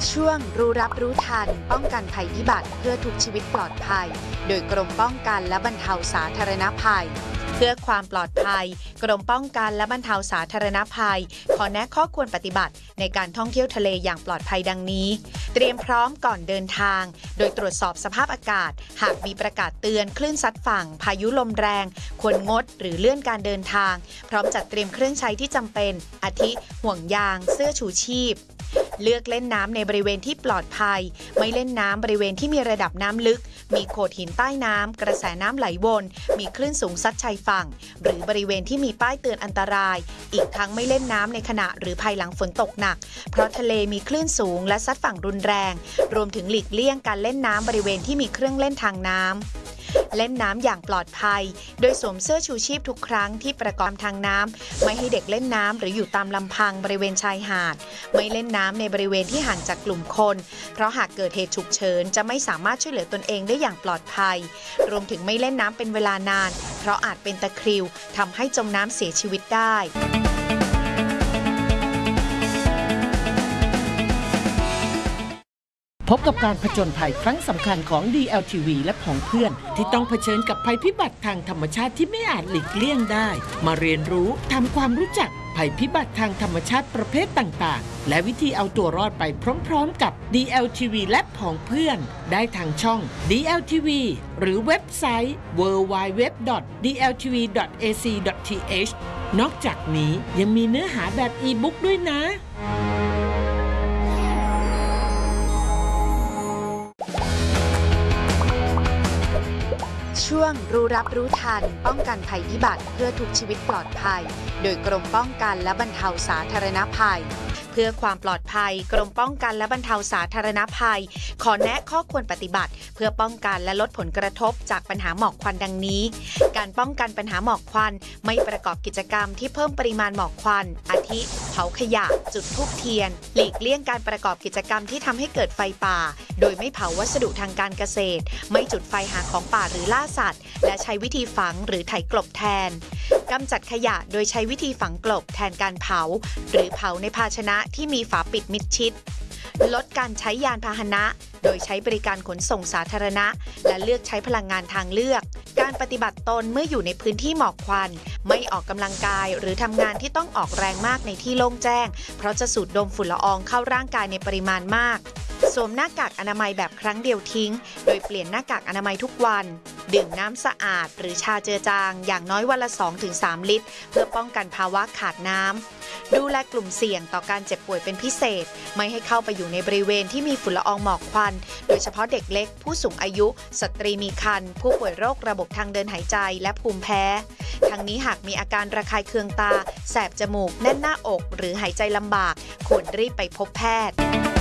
ช่วงรู้รับรู้ทันป้องกันภัยพิบัติเพื่อทุกชีวิตปลอดภัยโดยกรมป้องกันและบรรเทาสาธารณภัยเพื่อความปลอดภัยกรมป้องกันและบรรเทาสาธารณภัยขอแนะข้อควรปฏิบัติในการท่องเที่ยวทะเลอย่างปลอดภัยดังนี้เตรียมพร้อมก่อนเดินทางโดยตรวจสอบสภาพอากาศหากมีประกาศเตือนคลื่นซัดฝั่งพายุลมแรงควรงดหรือเลื่อนการเดินทางพร้อมจัดเตรียมเครื่องใช้ที่จำเป็นอาทิห่วงยางเสื้อชูชีพเลือกเล่นน้ำในบริเวณที่ปลอดภัยไม่เล่นน้ำบริเวณที่มีระดับน้ำลึกมีโขดหินใต้น้ำกระแสน้ำไหลวนมีคลื่นสูงซัดชายฝั่งหรือบริเวณที่มีป้ายเตือนอันตรายอีกทั้งไม่เล่นน้ำในขณะหรือภายหลังฝนตกหนักเพราะทะเลมีคลื่นสูงและซัดฝั่งรุนแรงรวมถึงหลีกเลี่ยงการเล่นน้ำบริเวณที่มีเครื่องเล่นทางน้ำเล่นน้ำอย่างปลอดภัยโดยสวมเสื้อชูชีพทุกครั้งที่ประกอบทางน้ำไม่ให้เด็กเล่นน้ำหรืออยู่ตามลำพังบริเวณชายหาดไม่เล่นน้ำในบริเวณที่ห่างจากกลุ่มคนเพราะหากเกิดเหตุฉุกเฉินจะไม่สามารถช่วยเหลือตนเองได้อย่างปลอดภัยรวมถึงไม่เล่นน้ำเป็นเวลานานเพราะอาจเป็นตะคริวทำให้จมน้ำเสียชีวิตได้พบกับการผจญภัยครั้งสำคัญของ DLTV และของเพื่อนที่ต้องเผชิญกับภัยพิบัติทางธรรมชาติที่ไม่อาจหลีกเลี่ยงได้มาเรียนรู้ทำความรู้จักภัยพิบัติทางธรรมชาติประเภทต่างๆและวิธีเอาตัวรอดไปพร้อมๆกับ DLTV และของเพื่อนได้ทางช่อง DLTV หรือเว็บไซต์ www.dltv.ac.th นอกจากนี้ยังมีเนื้อหาแบบอีบุ๊กด้วยนะช่วงรู้รับรู้ทันป้องกันภัยพิบัติเพื่อทุกชีวิตปลอดภัยโดยกรมป้องกันและบรรเทาสาธารณภัยเพื่อความปลอดภัยกรมป้องกันและบรรเทาสาธารณภัยขอแนะข้อควรปฏิบัติเพื่อป้องกันและลดผลกระทบจากปัญหาหมอกควันดังนี้การป้องกันปัญหาหมอกควันไม่ประกอบกิจกรรมที่เพิ่มปริมาณหมอกควันอาทิเผาขยะจุดธูปเทียนหลีกเลี่ยงการประกอบกิจกรรมที่ทำให้เกิดไฟป่าโดยไม่เผาวัสดุทางการเกษตรไม่จุดไฟหาของป่าหรือล่าสัตว์และใช้วิธีฝังหรือไถกลบแทนกำจัดขยะโดยใช้วิธีฝังกลบแทนการเผาหรือเผาในภาชนะที่มีฝาปิดมิดชิดลดการใช้ยานพาหนะโดยใช้บริการขนส่งสาธารณะและเลือกใช้พลังงานทางเลือกการปฏิบัติตนเมื่ออยู่ในพื้นที่หมอกควันไม่ออกกำลังกายหรือทำงานที่ต้องออกแรงมากในที่โล่งแจ้งเพราะจะสูดดมฝุ่นละอองเข้าร่างกายในปริมาณมากสวมหน้ากากอนามัยแบบครั้งเดียวทิ้งโดยเปลี่ยนหน้ากากอนามัยทุกวันดื่มน้ำสะอาดหรือชาเจือจางอย่างน้อยวันละ 2-3 ลิตรเพื่อป้องกันภาวะขาดน้ำดูแลกลุ่มเสี่ยงต่อการเจ็บป่วยเป็นพิเศษไม่ให้เข้าไปอยู่ในบริเวณที่มีฝุ่นละอองหมอกควันโดยเฉพาะเด็กเล็กผู้สูงอายุสตรีมีครรภ์ผู้ป่วยโรคระบบทางเดินหายใจและภูมิแพ้ทั้งนี้หากมีอาการระคายเคืองตาแสบจมูกแน่นหน้าอกหรือหายใจลำบากควรรีบไปพบแพทย์